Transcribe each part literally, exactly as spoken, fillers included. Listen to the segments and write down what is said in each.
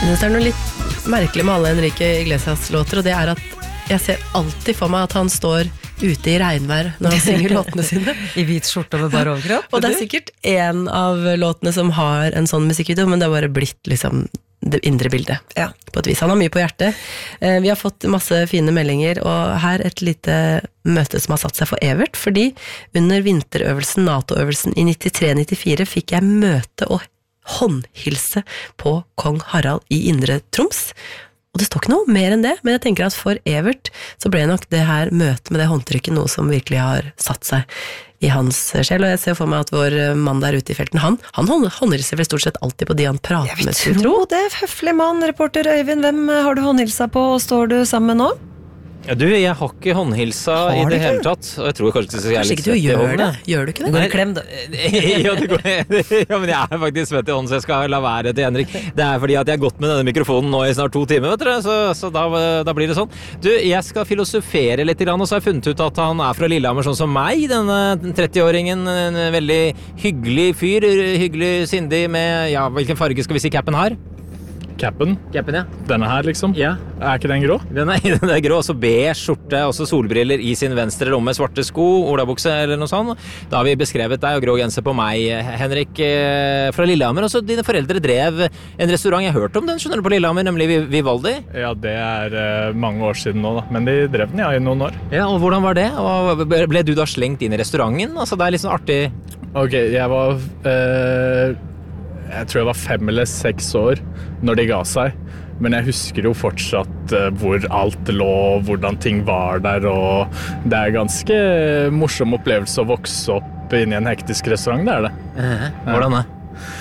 Det er noe litt merkelig med alle Enrique Iglesias-låter, og det er at jeg ser alltid for meg at han står ute i regnvær når han synger låtene sine. I hvit skjorte med bare overkropp. Og det er sikkert en av låtene som har en sånn musikkvideo, men det har bare blitt liksom det indre bildet. Ja. På et vis. Han har mye på hjertet. Vi har fått masse fine meldinger, og her et lite møte som har satt seg for Evert, fordi under vinterøvelsen, NATO-øvelsen i nittitre nittifire fikk jeg møte og håndhilse på Kong Harald i Indre Troms. Og det står ikke noe mer enn det, men jeg tenker at for Evert så ble nok det her møtet med det håndtrykket noe som virkelig har satt seg i hans sjel, og jeg ser for meg at vår mann der ute i felten, han, han håndhilser vel stort sett alltid på de han prater med. Jeg vil tro det, høflig mann, reporter Øyvind, hvem har du håndhilsa på, og står du sammen med nå? Ja, du, jeg har ikke håndhilsa har i det ikke? hele tatt, og jeg tror kanskje ikke Kanskje ikke du gjør det? Gjør du ikke det? Det går en klem, da. ja, det går, ja, men jeg er faktisk svett i hånden, så jeg skal la være til Henrik. Det er fordi at jeg har gått med denne mikrofonen nå i snart to timer, vet dere, så, så da, da blir det sånn. Du, jeg skal filosofere litt, og så har jeg funnet ut at han er fra Lillehammer, sånn som meg, denne tretti-åringen, en veldig hyggelig fyr, hyggelig sindig med, ja, hvilken farge skal vi si cappen har? Cappen? Cappen, ja. Denne her, liksom? Ja. Er ikke den grå? Den er, den er grå, også beige skjorte, også solbriller i sin venstre lomme, svarte sko, olabukse eller noe sånt. Da har vi beskrevet deg og grå genser på meg, Henrik, fra Lillehammer. Og så dine foreldre drev en restaurant, jeg har hørt om den, skjønner du, på Lillehammer, nemlig Vivaldi. Ja, det er uh, mange år siden nå, da. Men de drev den, ja, i noen år. Ja, og hvordan var det? Og ble du da slengt inn i restauranten? Altså, det er litt sånn artig. Ok, jeg var... Uh, jeg tror jeg var fem eller seks år når de ga seg. Men jeg husker jo fortsatt uh, hvor alt lå, hvordan ting var der, og det er ganske morsom opplevelse å vokse opp inn i en hektisk restaurant, det er det. Uh-huh. Hvordan da?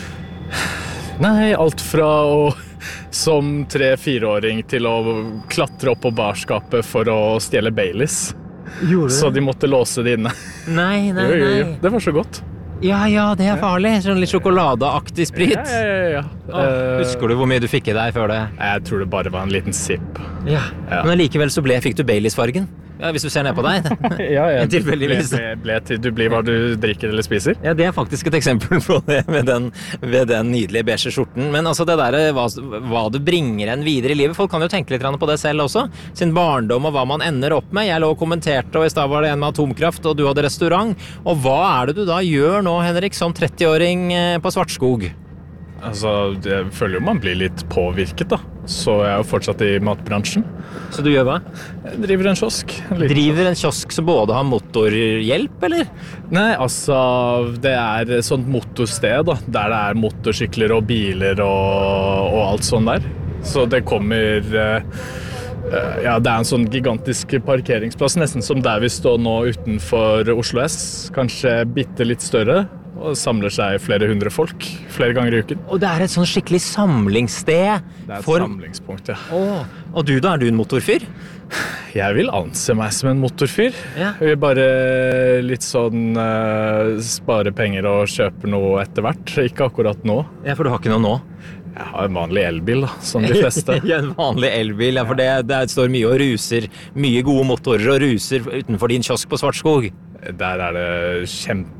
Nei, alt fra å som tre-fireåring til å klatre opp på barskapet for å stjele Baileys. Gjorde det? Så de måtte låse det inne. Nei, nei, Jo, jo, jo. nei. Det var så godt. Ja, ja, det er farlig. Sånn litt sjokoladeaktig sprit. Ja, ja, ja, ja. Åh, husker du hvor mye du fikk i deg før det? Jeg tror det bare var en liten sipp. Ja, Ja. men likevel så ble, fikk du Baileys-fargen. Ja, hvis du ser ned på deg. Ja, ja. Tilfeldigvis. Ble, ble, ble til, du blir hva du drikker eller spiser. Ja, det er faktisk et eksempel på det med den, ved den nydelige beige skjorten. Men altså det der, hva, hva du bringer en videre i livet, folk kan jo tenke litt på det selv også. Sin barndom og hva man ender opp med. Jeg lå og kommenterte, og i sted var det en med atomkraft, og du hadde restaurant. Og hva er det du da gjør nå, Henrik, som tretti-åring på Svartskog? Altså, jeg føler jo man blir litt påvirket da. Så jeg er jo fortsatt i matbransjen. Så du gjør hva? Jeg driver en kiosk. En liten- Driver en kiosk som både har motorhjelp, eller? Nei, altså, det er et sånt motorsted da, der det er motorsykler og biler og, og alt sånt der. Så det kommer, uh, ja, det er en sånn gigantisk parkeringsplass, nesten som der vi står nå utenfor Oslo S, kanskje bitte litt større, og samler seg flere hundre folk, flere ganger i uken. Og det er et sånn skikkelig samlingssted. Det er et for... samlingspunkt, ja. Åh, og du da, er du en motorfyr? Jeg vil anse meg som en motorfyr. Ja. Jeg vil bare litt sånn uh, spare penger og kjøpe noe etter hvert. Ikke akkurat nå. Ja, for du har ikke noe nå. Jeg har en vanlig elbil, da, som de fleste. Ja, en vanlig elbil, ja, for det, det står mye og ruser, mye gode motorer og ruser utenfor din kiosk på Svartskog. Der er det kjempe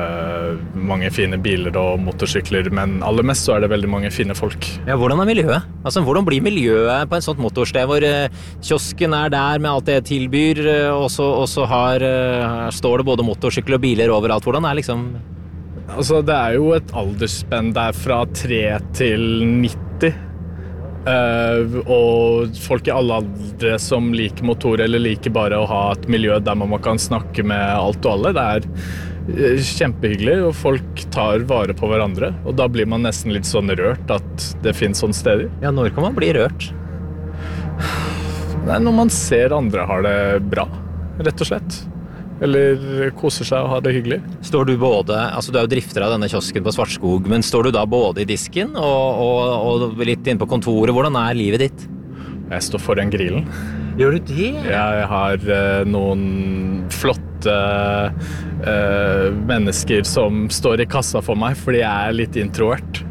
mange fine biler og motorsykler, men aller mest så er det veldig mange fine folk. Ja, hvordan er miljøet? Altså, hvordan blir miljøet på en sånt motorsted hvor eh, kiosken er der med alt det tilbyr, eh, og så, og så har, eh, står det både motorsykler og biler overalt. Hvordan er liksom... Altså, det er jo et aldersspenn der fra tre til nitti. Uh, og folk i alle aldre som liker motor eller liker bare å ha et miljø der man kan snakke med alt og alle. Det er uh, kjempehyggelig, og folk tar vare på hverandre, og da blir man nesten litt sånn rørt at det finnes sånne steder. Ja, når kan man bli rørt? Nei, når man ser andre har det bra, rett og slett. Eller koser seg og har det hyggelig. Står du både, altså du er jo drifter av denne kiosken på Svartskog, men står du da både i disken og, og, og litt inne på kontoret? Hvordan er livet ditt? Jeg står foran grillen. Gjør du det? Jeg har uh, noen flotte uh, mennesker som står i kassa for meg, fordi jeg er litt introvert.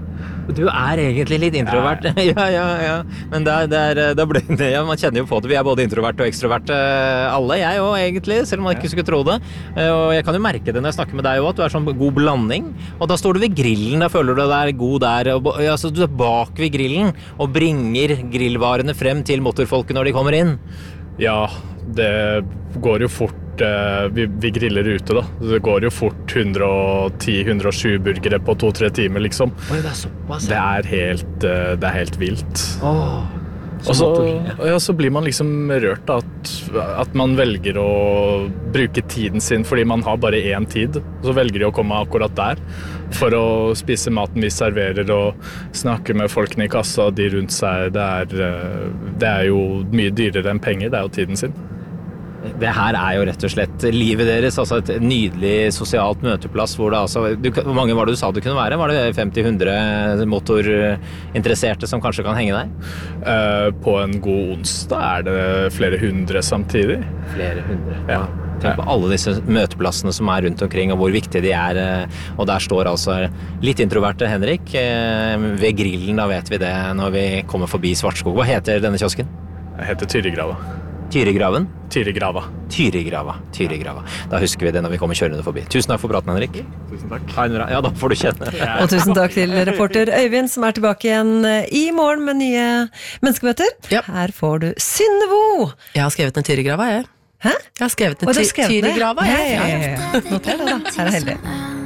Du er egentlig litt introvert. Ja, ja, ja. Men det er, det er, det ble, det, ja, man kjenner jo på det. Vi er både introvert og ekstrovert alle, jeg også egentlig, selv om man ikke skulle tro det. Og jeg kan jo merke det når jeg snakker med deg også, at du er sånn god blanding. Og da står du ved grillen, da føler du deg god der. Og, altså, du er bak ved grillen og bringer grillvarene frem til motorfolket når de kommer inn. Ja, det går jo fort. Vi, vi griller ute da. Det går jo fort hundre og ti til hundre og tjue burgere på to-tre timer liksom. Oi, det er såpass. Det er helt, det er helt vilt. Åh, og så, ja, så blir man liksom rørt da, at, at man velger å bruke tiden sin fordi man har bare én tid. Så velger de å komme akkurat der for å spise maten vi serverer og snakke med folkene i kassa og de rundt seg. Det er, det er jo mye dyrere enn penger, det er jo tiden sin. Det her er jo rett og slett livet deres, altså et nydelig sosialt møteplass hvor det altså, du, hvor mange var det du sa det kunne være? Var det femti til hundre motorinteresserte som kanskje kan henge der? Uh, på en god onsdag er det flere hundre samtidig. Flere hundre, ja. Tenk på alle disse møteplassene som er rundt omkring og hvor viktige de er, og der står altså litt introverte Henrik ved grillen, da vet vi det når vi kommer forbi Svartskog. Hva heter denne kiosken? Det heter Tyrigrava. Tyrigraven? Tyrigrava. Tyrigrava. Tyrigrava. Da husker vi det når vi kommer kjørende forbi. Tusen takk for praten, Henrik. Tusen takk. Ja, da får du kjenne. Og tusen takk til reporter Øyvind, som er tilbake igjen i morgen med nye menneskemøter. Ja. Her får du Synnevo! Jeg har skrevet en Tyrigrava, jeg. Hæ? Jeg har skrevet en Og du har skrevet det? Tyrigrava, jeg. Ja, ja, ja. Noter det da. Her er heldig.